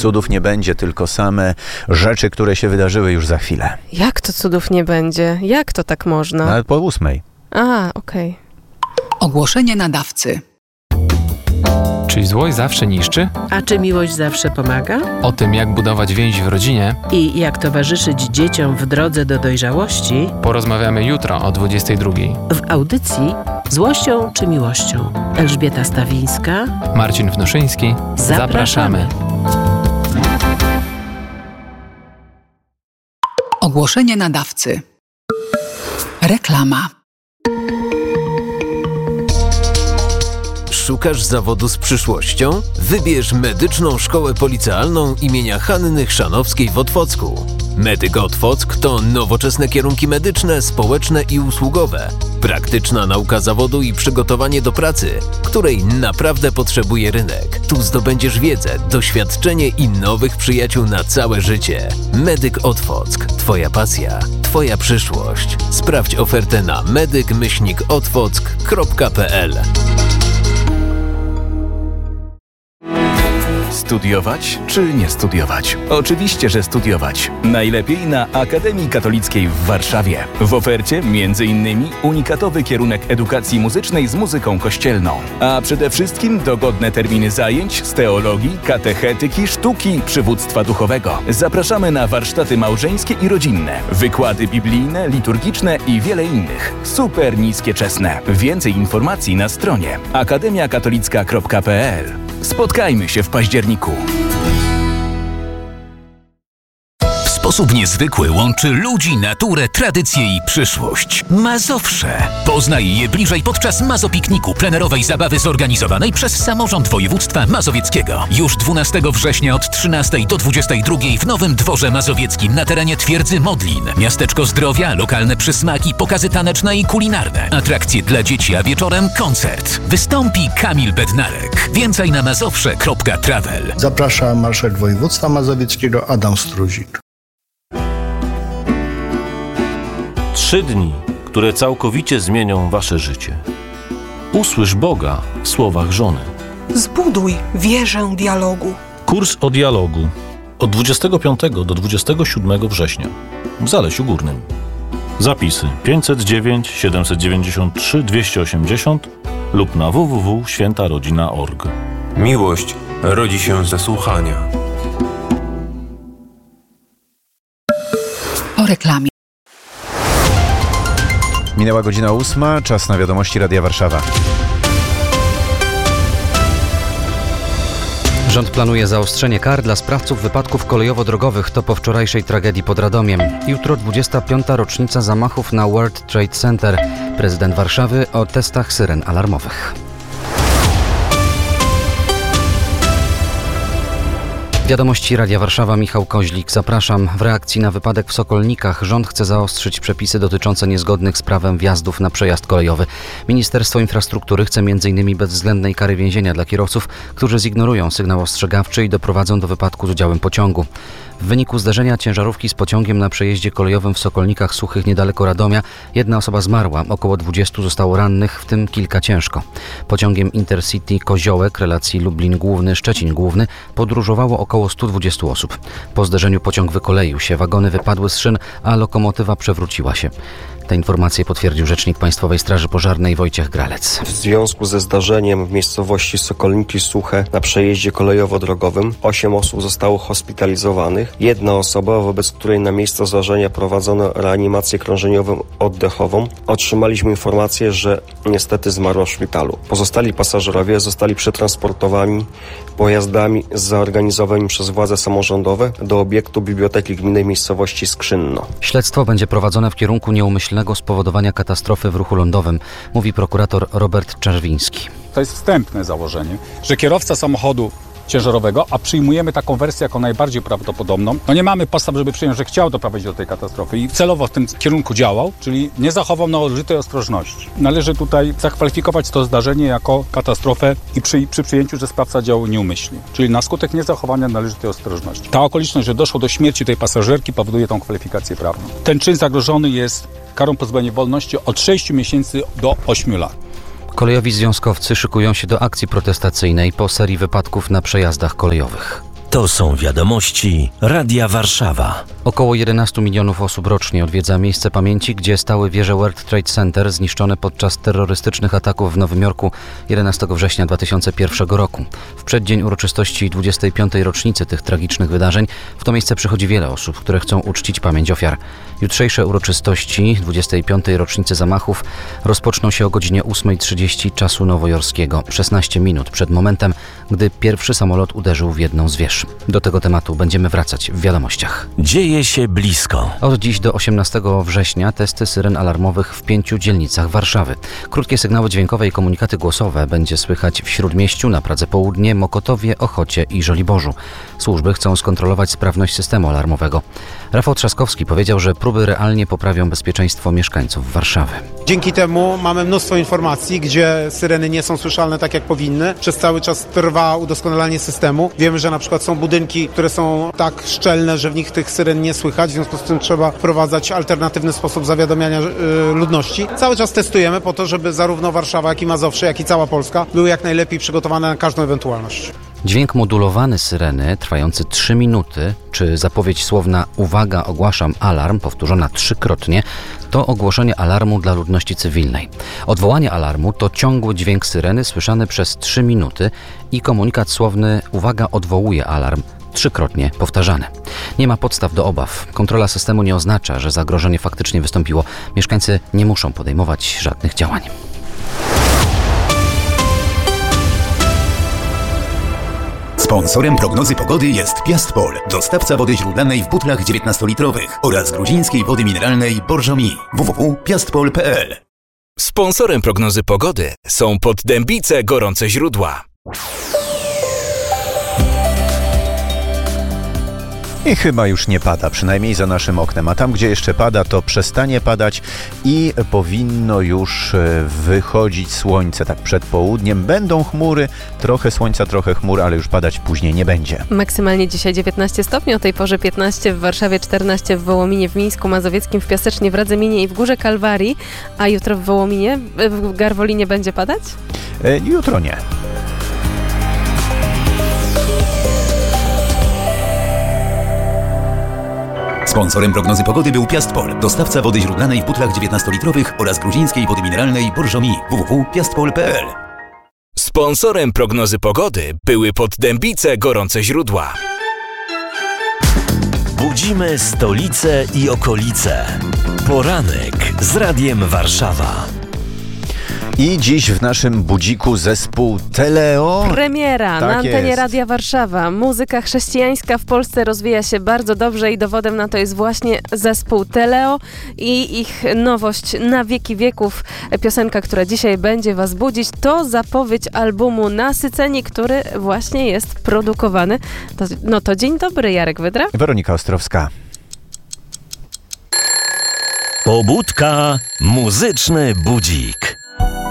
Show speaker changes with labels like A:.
A: cudów nie będzie, tylko same rzeczy, które się wydarzyły już za chwilę.
B: Jak to cudów nie będzie? Jak to tak można?
A: Nawet po 8:00.
B: Okej.
C: Ogłoszenie nadawcy.
D: Czy złość zawsze niszczy?
E: A czy miłość zawsze pomaga?
D: O tym, jak budować więź w rodzinie,
E: I jak towarzyszyć dzieciom w drodze do dojrzałości,
D: porozmawiamy jutro o 22:00.
E: w audycji Złością czy miłością. Elżbieta Stawińska.
D: Marcin Wnuszyński. Zapraszamy.
C: Ogłoszenie nadawcy. Reklama.
F: Szukasz zawodu z przyszłością? Wybierz Medyczną Szkołę Policealną imienia Hanny Chrzanowskiej w Otwocku. Medyk Otwock to nowoczesne kierunki medyczne, społeczne i usługowe. Praktyczna nauka zawodu i przygotowanie do pracy, której naprawdę potrzebuje rynek. Tu zdobędziesz wiedzę, doświadczenie i nowych przyjaciół na całe życie. Medyk Otwock. Twoja pasja, Twoja przyszłość. Sprawdź ofertę na medyk-otwock.pl.
G: Studiować czy nie studiować? Oczywiście, że studiować. Najlepiej na Akademii Katolickiej w Warszawie. W ofercie m.in. unikatowy kierunek edukacji muzycznej z muzyką kościelną. A przede wszystkim dogodne terminy zajęć z teologii, katechetyki, sztuki, przywództwa duchowego. Zapraszamy na warsztaty małżeńskie i rodzinne, wykłady biblijne, liturgiczne i wiele innych. Super niskie czesne. Więcej informacji na stronie akademiakatolicka.pl. Spotkajmy się w październiku.
H: W sposób niezwykły łączy ludzi, naturę, tradycję i przyszłość. Mazowsze. Poznaj je bliżej podczas Mazopikniku, plenerowej zabawy zorganizowanej przez Samorząd Województwa Mazowieckiego. Już 12 września od 13 do 22 w Nowym Dworze Mazowieckim na terenie Twierdzy Modlin. Miasteczko zdrowia, lokalne przysmaki, pokazy taneczne i kulinarne. Atrakcje dla dzieci, a wieczorem koncert. Wystąpi Kamil Bednarek. Więcej na mazowsze.travel.
I: Zaprasza marszałek województwa mazowieckiego Adam Struzik.
J: 3 dni, które całkowicie zmienią wasze życie. Usłysz Boga w słowach żony.
K: Zbuduj wieżę dialogu.
J: Kurs o dialogu od 25 do 27 września w Zalesiu Górnym. Zapisy 509 793 280 lub na www.świętarodzina.org.
L: Miłość rodzi się ze słuchania.
C: Po reklamie.
A: Minęła godzina 8:00, czas na wiadomości Radia Warszawa.
M: Rząd planuje zaostrzenie kar dla sprawców wypadków kolejowo-drogowych. To po wczorajszej tragedii pod Radomiem. Jutro 25. rocznica zamachów na World Trade Center. Prezydent Warszawy o testach syren alarmowych. Wiadomości Radia Warszawa, Michał Koźlik. Zapraszam. W reakcji na wypadek w Sokolnikach rząd chce zaostrzyć przepisy dotyczące niezgodnych z prawem wjazdów na przejazd kolejowy. Ministerstwo Infrastruktury chce m.in. bezwzględnej kary więzienia dla kierowców, którzy zignorują sygnał ostrzegawczy i doprowadzą do wypadku z udziałem pociągu. W wyniku zdarzenia ciężarówki z pociągiem na przejeździe kolejowym w Sokolnikach Suchych niedaleko Radomia jedna osoba zmarła, około 20 zostało rannych, w tym kilka ciężko. Pociągiem Intercity Koziołek relacji Lublin Główny - Szczecin Główny podróżowało około 120 osób. Po zderzeniu pociąg wykoleił się, wagony wypadły z szyn, a lokomotywa przewróciła się. Te informacje potwierdził rzecznik Państwowej Straży Pożarnej Wojciech Gralec.
N: W związku ze zdarzeniem w miejscowości Sokolniki Suche na przejeździe kolejowo-drogowym 8 osób zostało hospitalizowanych. Jedna osoba, wobec której na miejsce zdarzenia prowadzono reanimację krążeniową oddechową, otrzymaliśmy informację, że niestety zmarła w szpitalu. Pozostali pasażerowie zostali przetransportowani pojazdami zorganizowanymi przez władze samorządowe do obiektu Biblioteki Gminnej miejscowości Skrzynno.
M: Śledztwo będzie prowadzone w kierunku nieumyślnego spowodowania katastrofy w ruchu lądowym, mówi prokurator Robert Czerwiński.
O: To jest wstępne założenie, że kierowca samochodu ciężarowego, a przyjmujemy taką wersję jako najbardziej prawdopodobną. No nie mamy podstaw, żeby przyjąć, że chciał doprowadzić do tej katastrofy i celowo w tym kierunku działał, czyli nie zachował należytej ostrożności. Należy tutaj zakwalifikować to zdarzenie jako katastrofę i przy przyjęciu, że sprawca działał nieumyślnie, czyli na skutek niezachowania należytej ostrożności. Ta okoliczność, że doszło do śmierci tej pasażerki, powoduje tą kwalifikację prawną. Ten czyn zagrożony jest karą pozbawienia wolności od 6 miesięcy do 8 lat.
M: Kolejowi związkowcy szykują się do akcji protestacyjnej po serii wypadków na przejazdach kolejowych.
P: To są wiadomości Radia Warszawa.
M: Około 11 milionów osób rocznie odwiedza miejsce pamięci, gdzie stały wieże World Trade Center zniszczone podczas terrorystycznych ataków w Nowym Jorku 11 września 2001 roku. W przeddzień uroczystości 25. rocznicy tych tragicznych wydarzeń w to miejsce przychodzi wiele osób, które chcą uczcić pamięć ofiar. Jutrzejsze uroczystości 25. rocznicy zamachów rozpoczną się o godzinie 8:30 czasu nowojorskiego, 16 minut przed momentem, gdy pierwszy samolot uderzył w jedną z wież. Do tego tematu będziemy wracać w wiadomościach.
P: Dzieje się blisko.
M: Od dziś do 18 września testy syren alarmowych w 5 dzielnicach Warszawy. Krótkie sygnały dźwiękowe i komunikaty głosowe będzie słychać w Śródmieściu, na Pradze Południe, Mokotowie, Ochocie i Żoliborzu. Służby chcą skontrolować sprawność systemu alarmowego. Rafał Trzaskowski powiedział, że próby realnie poprawią bezpieczeństwo mieszkańców Warszawy.
Q: Dzięki temu mamy mnóstwo informacji, gdzie syreny nie są słyszalne tak jak powinny. Przez cały czas trwa udoskonalanie systemu. Wiemy, że na przykład są budynki, które są tak szczelne, że w nich tych syren nie słychać. W związku z tym trzeba wprowadzać alternatywny sposób zawiadamiania ludności. Cały czas testujemy po to, żeby zarówno Warszawa, jak i Mazowsze, jak i cała Polska były jak najlepiej przygotowane na każdą ewentualność.
M: Dźwięk modulowany syreny, trwający 3 minuty, czy zapowiedź słowna „Uwaga, ogłaszam alarm”, powtórzona 3-krotnie, to ogłoszenie alarmu dla ludności cywilnej. Odwołanie alarmu to ciągły dźwięk syreny słyszany przez 3 minuty i komunikat słowny „Uwaga, odwołuję alarm”, 3-krotnie powtarzane. Nie ma podstaw do obaw. Kontrola systemu nie oznacza, że zagrożenie faktycznie wystąpiło. Mieszkańcy nie muszą podejmować żadnych działań.
R: Sponsorem prognozy pogody jest Piastpol, dostawca wody źródlanej w butlach 19-litrowych oraz gruzińskiej wody mineralnej Borżomi. www.piastpol.pl.
G: Sponsorem prognozy pogody są Poddębice Gorące Źródła.
A: I chyba już nie pada, przynajmniej za naszym oknem. A tam, gdzie jeszcze pada, to przestanie padać i powinno już wychodzić słońce. Tak przed południem będą chmury, trochę słońca, trochę chmur, ale już padać później nie będzie.
B: Maksymalnie dzisiaj 19 stopni, o tej porze 15 w Warszawie, 14 w Wołominie, w Mińsku Mazowieckim, w Piasecznie, w Radzyminie i w Górze Kalwarii. A jutro w Wołominie, w Garwolinie będzie padać?
A: Jutro nie.
R: Sponsorem prognozy pogody był Piastpol, dostawca wody źródlanej w butlach 19-litrowych oraz gruzińskiej wody mineralnej Borżomi. www.piastpol.pl.
G: Sponsorem prognozy pogody były Poddębice Gorące Źródła.
P: Budzimy stolicę i okolice. Poranek z Radiem Warszawa.
A: I dziś w naszym budziku zespół Teleo.
B: Premiera
A: tak
B: na antenie
A: jest.
B: Radia Warszawa. Muzyka chrześcijańska w Polsce rozwija się bardzo dobrze i dowodem na to jest właśnie zespół Teleo i ich nowość Na wieki wieków. Piosenka, która dzisiaj będzie was budzić, to zapowiedź albumu Nasyceni, który właśnie jest produkowany. To dzień dobry, Jarek Wydra.
A: Weronika Ostrowska.
P: Pobudka, muzyczny budzik.